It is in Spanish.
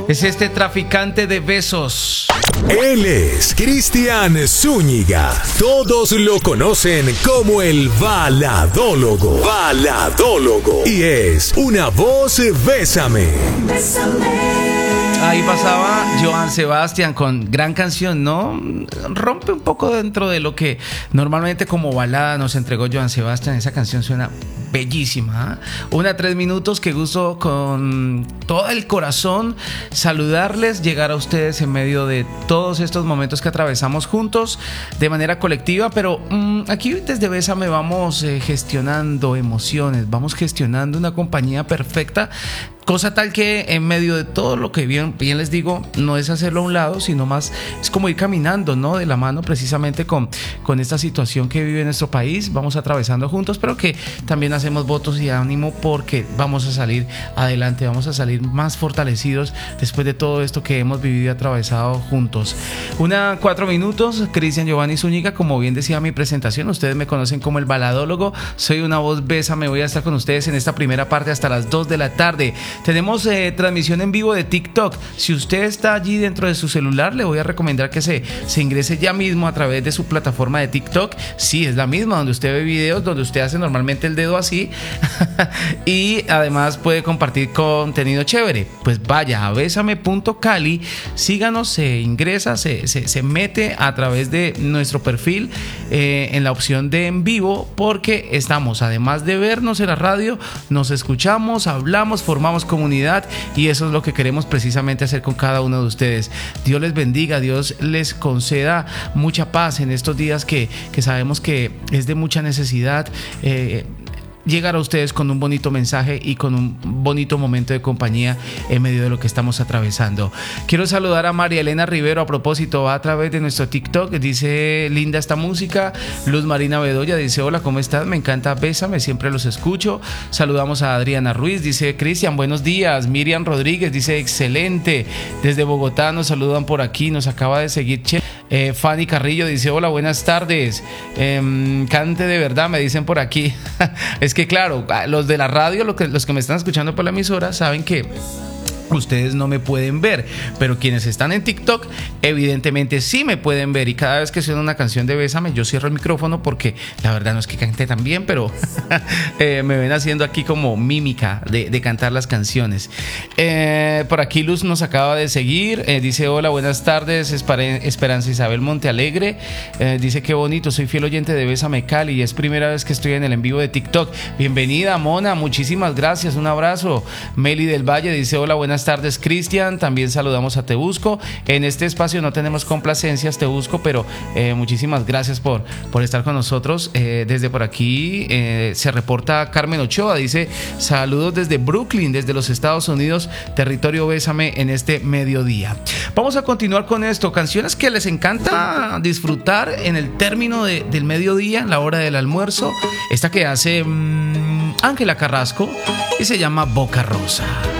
Es este traficante de besos. Él es Cristian Zúñiga. Todos lo conocen como el baladólogo. Baladólogo. Y es una voz Bésame. Ahí pasaba Joan Sebastián con gran canción, ¿no? Rompe un poco dentro de lo que normalmente como balada nos entregó Joan Sebastián. Esa canción suena bellísima, ¿eh? 1 a 3 minutos, qué gusto con todo el corazón saludarles, llegar a ustedes en medio de todos estos momentos que atravesamos juntos de manera colectiva, pero aquí desde Bésame vamos gestionando emociones, vamos gestionando una compañía perfecta. Cosa tal que en medio de todo lo que bien les digo, no es hacerlo a un lado, sino más es como ir caminando, ¿no? De la mano precisamente con esta situación que vive nuestro país. Vamos atravesando juntos, pero que también hacemos votos y ánimo porque vamos a salir adelante, vamos a salir más fortalecidos después de todo esto que hemos vivido y atravesado juntos. 1 a 4 minutos, Cristian Giovanni Zúñiga, como bien decía mi presentación, ustedes me conocen como el baladólogo, soy una voz Bésame, voy a estar con ustedes en esta primera parte hasta las 2 de la tarde. Tenemos transmisión en vivo de TikTok. Si usted está allí dentro de su celular, le voy a recomendar que se ingrese ya mismo a través de su plataforma de TikTok. Sí, es la misma, donde usted ve videos, donde usted hace normalmente el dedo así y además puede compartir contenido chévere. Pues vaya a besame.cali, síganos, se ingresa, se mete a través de nuestro perfil en la opción de en vivo, porque estamos, además de vernos en la radio, nos escuchamos, hablamos, formamos comunidad, y eso es lo que queremos precisamente hacer con cada uno de ustedes. Dios les bendiga, Dios les conceda mucha paz en estos días que sabemos que es de mucha necesidad llegar a ustedes con un bonito mensaje y con un bonito momento de compañía en medio de lo que estamos atravesando. Quiero saludar a María Elena Rivero, a propósito, va a través de nuestro TikTok, dice: linda esta música. Luz Marina Bedoya dice: hola, ¿cómo estás? Me encanta Bésame, siempre los escucho. Saludamos a Adriana Ruiz, dice: Cristian, buenos días. Miriam Rodríguez dice: excelente. Desde Bogotá nos saludan por aquí, nos acaba de seguir Fanny Carrillo dice: hola, buenas tardes. Cante de verdad, me dicen por aquí. Es que claro, los de la radio, los que me están escuchando por la emisora, saben que ustedes no me pueden ver, pero quienes están en TikTok evidentemente sí me pueden ver, y cada vez que suena una canción de Bésame yo cierro el micrófono porque la verdad no es que cante tan bien, pero me ven haciendo aquí como mímica de cantar las canciones. Por aquí Luz nos acaba de seguir, dice: hola, buenas tardes. Esperanza Isabel Montealegre dice: qué bonito, soy fiel oyente de Bésame Cali y es primera vez que estoy en el en vivo de TikTok. Bienvenida, Mona, muchísimas gracias, un abrazo. Meli del Valle dice: hola, buenas tardes, Cristian. También saludamos a Tebusco. En este espacio no tenemos complacencias, Tebusco, pero muchísimas gracias por estar con nosotros. Desde por aquí se reporta Carmen Ochoa, dice: saludos desde Brooklyn, desde los Estados Unidos, territorio Bésame en este mediodía. Vamos a continuar con esto, canciones que les encanta disfrutar en el término del mediodía, en la hora del almuerzo. Esta que hace Ángela Carrasco y se llama Boca Rosa.